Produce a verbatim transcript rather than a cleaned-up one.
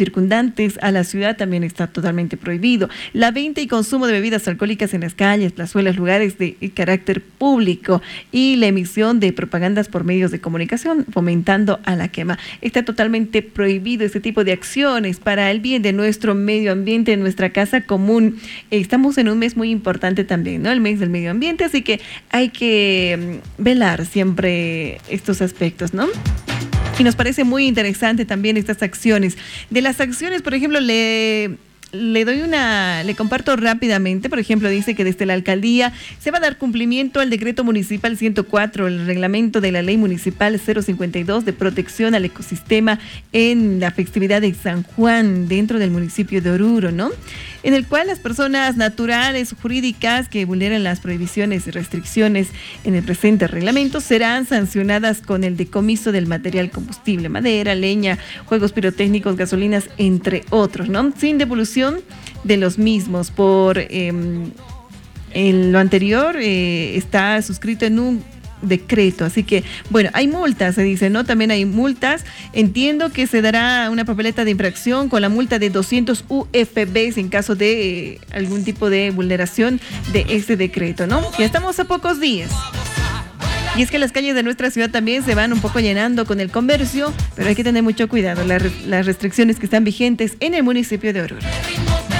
circundantes a la ciudad también está totalmente prohibido. La venta y consumo de bebidas alcohólicas en las calles, plazuelas, lugares de carácter público y la emisión de propagandas por medios de comunicación fomentando a la quema. Está totalmente prohibido este tipo de acciones para el bien de nuestro medio ambiente, de nuestra casa común. Estamos en un mes muy importante también, ¿no? El mes del medio ambiente, así que hay que velar siempre estos aspectos, ¿no? Y nos parece muy interesante también estas acciones. De las acciones, por ejemplo, le... Le doy una, le comparto rápidamente. Por ejemplo, dice que desde la alcaldía se va a dar cumplimiento al decreto municipal ciento cuatro, el reglamento de la ley municipal cero cincuenta y dos de protección al ecosistema en la festividad de San Juan dentro del municipio de Oruro, ¿no? En el cual las personas naturales o jurídicas que vulneren las prohibiciones y restricciones en el presente reglamento serán sancionadas con el decomiso del material combustible, madera, leña, juegos pirotécnicos, gasolinas, entre otros, ¿no? Sin devolución de los mismos. Por eh, en lo anterior eh, está suscrito en un decreto, así que bueno, hay multas, se dice, ¿no? También hay multas. Entiendo que se dará una papeleta de infracción con la multa de doscientos U F Bs en caso de eh, algún tipo de vulneración de este decreto, ¿no? Ya estamos a pocos días. Y es que las calles de nuestra ciudad también se van un poco llenando con el comercio, pero hay que tener mucho cuidado, las, las restricciones que están vigentes en el municipio de Oruro.